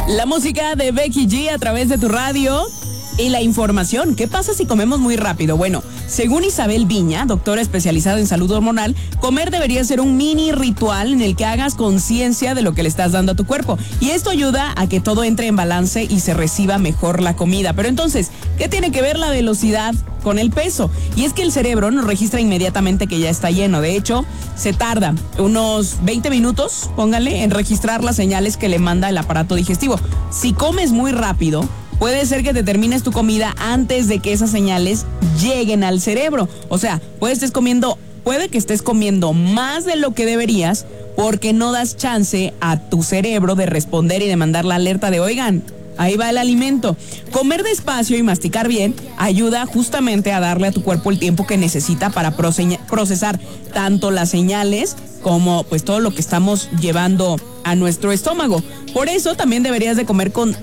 La música de Becky G a través de tu radio. Y la información, ¿qué pasa si comemos muy rápido? Bueno, según Isabel Viña, doctora especializada en salud hormonal, comer debería ser un mini ritual en el que hagas conciencia de lo que le estás dando a tu cuerpo. Y esto ayuda a que todo entre en balance y se reciba mejor la comida. Pero entonces, ¿qué tiene que ver la velocidad con el peso? Y es que el cerebro nos registra inmediatamente que ya está lleno. De hecho, se tarda unos 20 minutos, póngale, en registrar las señales que le manda el aparato digestivo. Si comes muy rápido, puede ser que te termines tu comida antes de que esas señales lleguen al cerebro. O sea, puede que estés comiendo más de lo que deberías porque no das chance a tu cerebro de responder y de mandar la alerta de, oigan, ahí va el alimento. Comer despacio y masticar bien ayuda justamente a darle a tu cuerpo el tiempo que necesita para procesar tanto las señales como pues todo lo que estamos llevando a nuestro estómago. Por eso también deberías de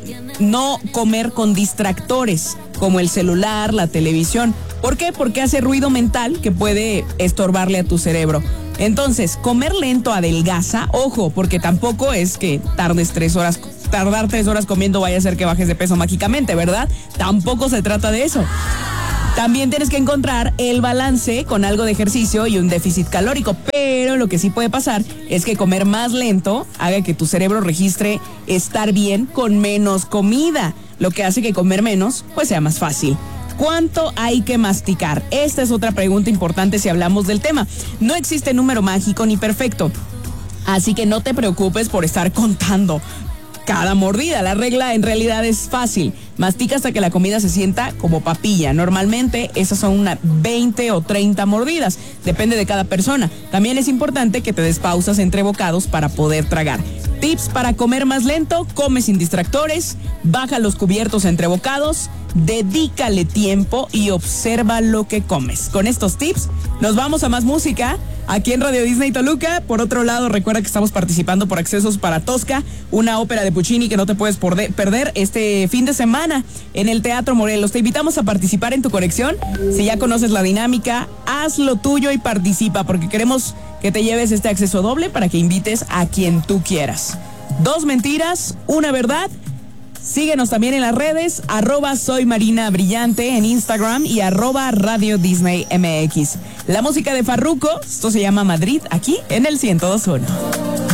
no comer con distractores como el celular, la televisión. ¿Por qué? Porque hace ruido mental que puede estorbarle a tu cerebro. Entonces, comer lento adelgaza, ojo, porque tampoco es que tardar 3 horas comiendo vaya a hacer que bajes de peso mágicamente, ¿verdad? Tampoco se trata de eso. También tienes que encontrar el balance con algo de ejercicio y un déficit calórico, pero lo que sí puede pasar es que comer más lento haga que tu cerebro registre estar bien con menos comida, lo que hace que comer menos pues sea más fácil. ¿Cuánto hay que masticar? Esta es otra pregunta importante si hablamos del tema. No existe número mágico ni perfecto, así que no te preocupes por estar contando cada mordida. La regla en realidad es fácil. Mastica hasta que la comida se sienta como papilla. Normalmente esas son unas 20 o 30 mordidas. Depende de cada persona. También es importante que te des pausas entre bocados para poder tragar. Tips para comer más lento: come sin distractores, baja los cubiertos entre bocados, dedícale tiempo y observa lo que comes. Con estos tips nos vamos a más música aquí en Radio Disney Toluca. Por otro lado, recuerda que estamos participando por accesos para Tosca, una ópera de Puccini que no te puedes perder este fin de semana en el Teatro Morelos. Te invitamos a participar en tu conexión. Si ya conoces la dinámica, haz lo tuyo y participa, porque queremos que te lleves este acceso doble para que invites a quien tú quieras. 2 mentiras, una verdad. Síguenos también en las redes, @soymarinabrillante en Instagram y @Radio Disney MX. La música de Farruko, esto se llama Madrid, aquí en el 102.1.